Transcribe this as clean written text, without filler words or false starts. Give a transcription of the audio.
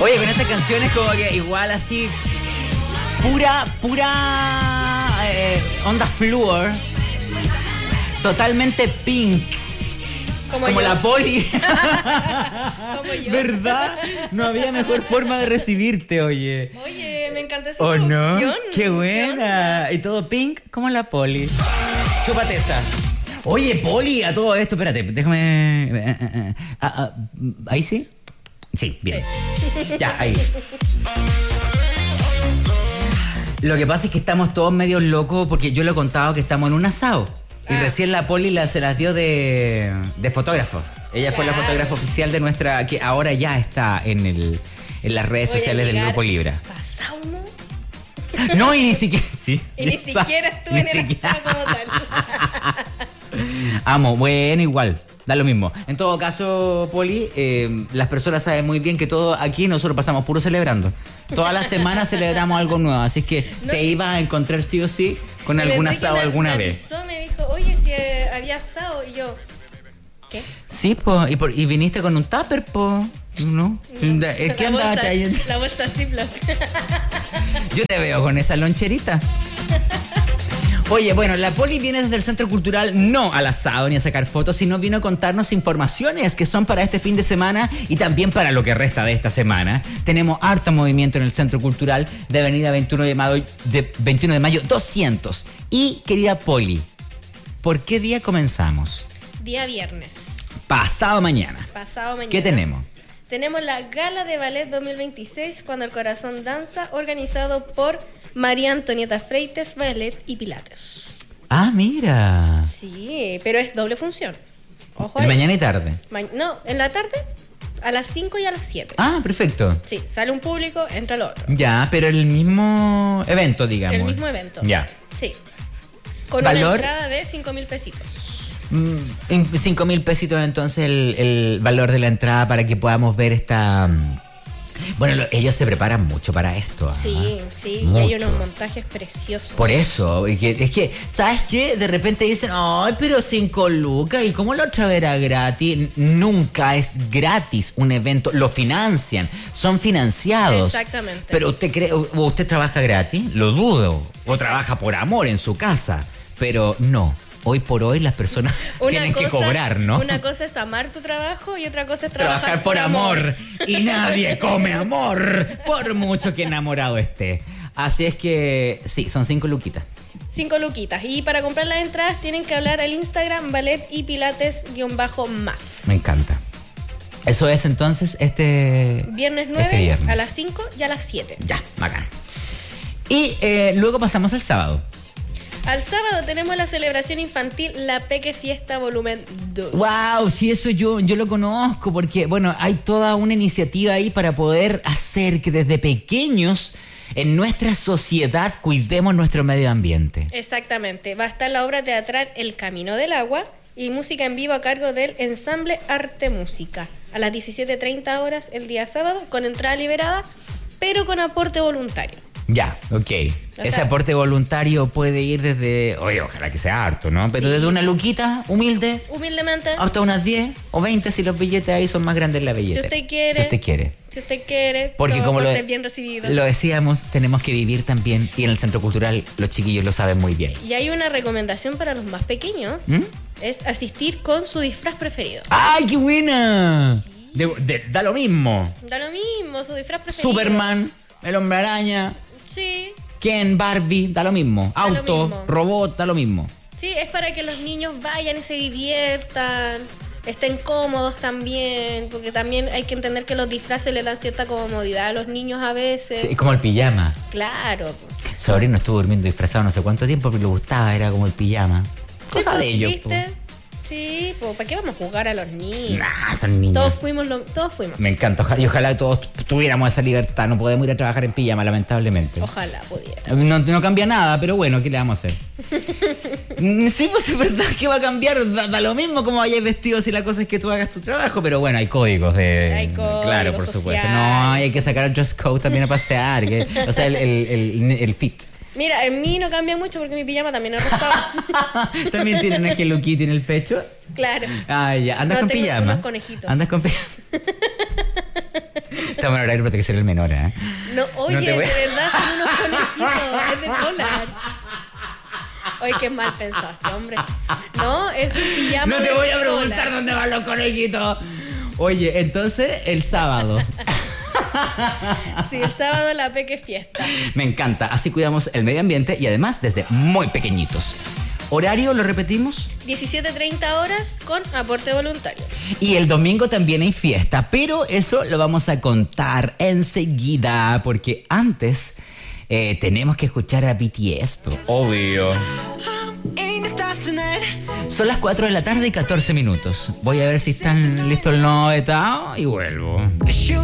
Oye, con esta canción es como que igual así, pura onda Fluor, totalmente pink. Como la Poli. Como yo. ¿Verdad? No había mejor forma de recibirte, oye. Oye, me encanta esa ¿O no? producción. ¡Qué buena! Y todo pink como la Poli. Chúpate esa. Oye, Poli, a todo esto, espérate, déjame... ¿Ahí sí? Sí, bien. Ya, ahí. Lo que pasa es que estamos todos medio locos porque yo le he contado que estamos en un asado. Y recién la Poli se las dio de fotógrafo. Ella fue la fotógrafa oficial de nuestra... que ahora ya está en las redes sociales del Grupo Libra. ¿Pasado, no? No, y ni siquiera... Sí, Y ni siquiera estuve en el asado como tal. Amo, bueno, igual, da lo mismo. En todo caso, Poli, las personas saben muy bien que todo aquí nosotros pasamos puro celebrando. Toda la semana celebramos algo nuevo, así que te ibas a encontrar sí o sí con algún asado alguna vez. Me dijo, oye, si había asado, y yo, ¿qué? Sí, y viniste con un tupper, po. ¿No? ¿Qué andaba trayendo? La bolsa Ziploc. Yo te veo con esa loncherita. Oye, bueno, la Poli viene desde el Centro Cultural no al asado ni a sacar fotos, sino vino a contarnos informaciones que son para este fin de semana y también para lo que resta de esta semana. Tenemos harto movimiento en el Centro Cultural de Avenida 21 de Mayo 200. Y, querida Poli, ¿por qué día comenzamos? Día viernes. Pasado mañana. ¿Qué tenemos? Tenemos la Gala de Ballet 2026, Cuando el Corazón Danza, organizado por María Antonieta Freites, Ballet y Pilates. Ah, mira. Sí, pero es doble función. Ojo ahí. Mañana y tarde. No, en la tarde, a las 5 y a las 7. Ah, perfecto. Sí, sale un público, entra el otro. Ya, pero el mismo evento, digamos. El mismo evento. Ya. Sí. Con ¿Valor? una entrada de 5.000 pesitos. 5.000 pesitos entonces el valor de la entrada para que podamos ver esta... Bueno, ellos se preparan mucho para esto. Sí, sí, y hay unos montajes preciosos. Por eso, es que, ¿sabes qué? De repente dicen, ay, pero 5 lucas, ¿y cómo la otra vez era gratis? Nunca es gratis un evento, lo financian, son financiados. Exactamente. Pero usted cree, o usted trabaja gratis, lo dudo, o trabaja por amor en su casa, pero no. Hoy por hoy las personas tienen que cobrar, ¿no? Una cosa es amar tu trabajo y otra cosa es trabajar por amor. Y nadie come amor, por mucho que enamorado esté. Así es que, sí, son 5 luquitas. 5 luquitas. Y para comprar las entradas tienen que hablar al Instagram ballet y pilates_maf. Me encanta. Eso es entonces viernes 9 a las 5 y a las 7. Ya, bacán. Y luego pasamos al sábado. Al sábado tenemos la celebración infantil La Peque Fiesta Volumen 2. ¡Wow! Sí, eso yo lo conozco porque, bueno, hay toda una iniciativa ahí para poder hacer que desde pequeños en nuestra sociedad cuidemos nuestro medio ambiente. Exactamente. Va a estar la obra teatral El Camino del Agua y música en vivo a cargo del ensamble Arte Música. A las 17:30 horas el día sábado, con entrada liberada, pero con aporte voluntario. Ya, ok. Ese aporte voluntario puede ir desde... Oye, ojalá que sea harto, ¿no? Pero sí, desde una luquita, humildemente, hasta unas 10 o 20 si los billetes ahí son más grandes en la billetera. Si usted quiere, porque como bien recibido. Lo decíamos, tenemos que vivir también, y en el Centro Cultural los chiquillos lo saben muy bien. Y hay una recomendación para los más pequeños, es asistir con su disfraz preferido. ¡Ay, qué buena! Sí. Da lo mismo. Da lo mismo, su disfraz preferido. Superman, el Hombre Araña. Sí. Ken, Barbie, da lo mismo. Auto, robot, da lo mismo. Sí, es para que los niños vayan y se diviertan, estén cómodos también, porque también hay que entender que los disfraces le dan cierta comodidad a los niños a veces. Sí, como el pijama. Claro. Sobrino estuvo durmiendo disfrazado no sé cuánto tiempo, pero le gustaba, era como el pijama. Cosa de ellos. ¿Viste? Sí, pues ¿para qué vamos a jugar a los niños? Nah, son niños. Todos fuimos. Me encanta, y ojalá todos tuviéramos esa libertad. No podemos ir a trabajar en pijama, lamentablemente. Ojalá pudiera. No cambia nada, pero bueno, ¿qué le vamos a hacer? Sí, pues es verdad que va a cambiar, da lo mismo como vayas vestido si la cosa es que tú hagas tu trabajo, pero bueno, hay códigos de... Hay códigos claro, por supuesto. sociales. No, hay que sacar el dress code también a pasear, o sea, el fit. Mira, en mí no cambia mucho porque mi pijama también es rosado. ¿También tiene una Hello Kitty en el pecho? Claro. Ah, ya. ¿Andas con pijama? Unos conejitos. ¿Andas con pijama? Estamos en horario de protección del menor, ¿eh? No, oye, No te voy- de verdad son unos conejitos, es de dólar. Oye, qué mal pensaste, hombre. No, es un pijama. No te de voy a preguntar dólar. dónde van los conejitos. Oye, entonces, el sábado. Sí, el sábado la peque fiesta. Me encanta. Así cuidamos el medio ambiente y además desde muy pequeñitos. ¿Horario lo repetimos? 17:30 horas con aporte voluntario. Y el domingo también hay fiesta, pero eso lo vamos a contar enseguida, porque antes tenemos que escuchar a BTS. Obvio. Son las 4 de la tarde y 14 minutos. Voy a ver si están listos el nuevo etao y vuelvo.